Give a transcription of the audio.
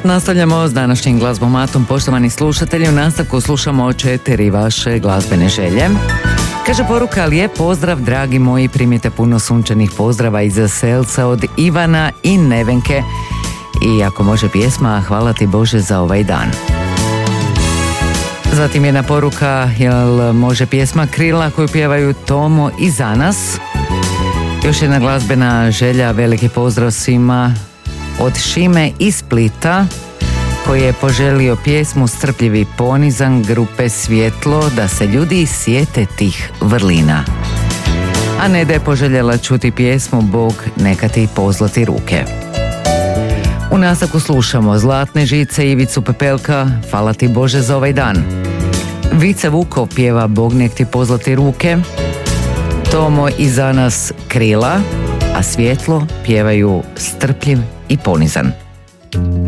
Nastavljamo s današnjim glazbomatom, poštovani slušatelji. U nastavku slušamo 4 vaše glazbene želje. Kaže poruka, lijep pozdrav dragi moji, primite puno sunčanih pozdrava iz Selca od Ivana i Nevenke. I ako može pjesma, hvala ti Bože za ovaj dan. Zatim jedna poruka, jel može pjesma Krila koju pjevaju Tomo i Zanas. Još jedna glazbena želja, veliki pozdrav svima od Šime iz Splita, koji je poželio pjesmu Strpljivi ponizan grupe Svjetlo, da se ljudi sjete tih vrlina. A Neda je poželjela čuti pjesmu Bog neka ti pozlati ruke. U nastavku slušamo Zlatne žice Ivicu Pepelka, hvala ti Bože za ovaj dan. Vice Vukov pjeva Bog nek ti pozlati ruke. Tomo i Zanas Krila, a Svjetlo pjevaju Strpljiv i ponizan.